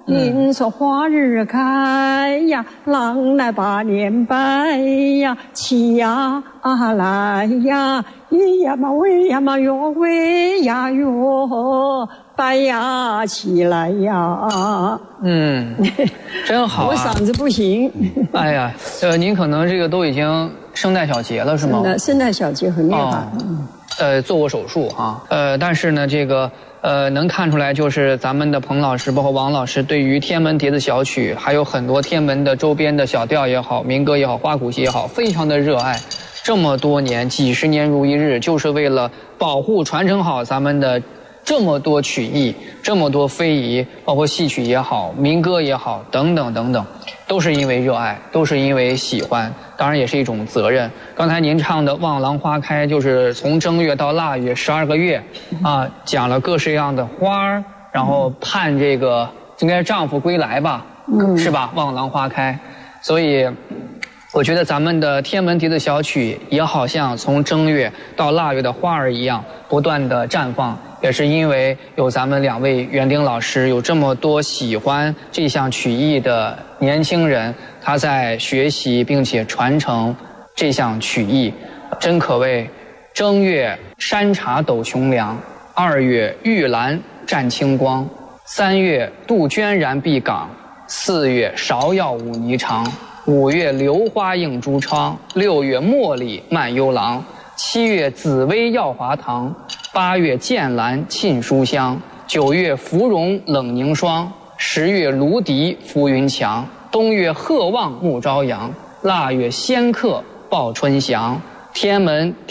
您说花儿开呀，郎来把脸白呀，起呀来呀，咿呀嘛喂呀嘛哟喂呀哟，白呀起来呀。 真好啊！ 我嗓子不行。 哎呀，您可能这个都已经声带小结了是吗？ 声带小结很厉害。 做过手术哈。但是呢，这个能看出来，就是咱们的彭老师，包括王老师，对于天门笛子小曲，还有很多天门的周边的小调也好、民歌也好、花鼓戏也好，非常的热爱。这么多年，几十年如一日，就是为了保护、传承好咱们的这么多曲艺，这么多非遗，包括戏曲也好、民歌也好，等等等等，都是因为热爱，都是因为喜欢，当然也是一种责任。刚才您唱的《望郎花开》，就是从正月到腊月12个月啊，讲了各式各样的花儿，然后盼这个应该是丈夫归来吧，是吧？望郎花开，所以我觉得咱们的天门笛子小曲也好像从正月到腊月的花儿一样，不断的绽放，也是因为有咱们2位园丁老师，有这么多喜欢这项曲艺的年轻人，他在学习并且传承这项曲艺，真可谓正月山茶斗雄良，2月玉兰占清光，3月杜鹃然碧岗，4月芍药舞霓裳，5月榴花映珠窗，6月茉莉漫幽廊，7月紫薇耀华堂，8月剑兰沁书香，9月芙蓉冷凝霜，10月芦笛浮云墙，冬月鹤望暮朝阳，腊月仙客报春祥，天门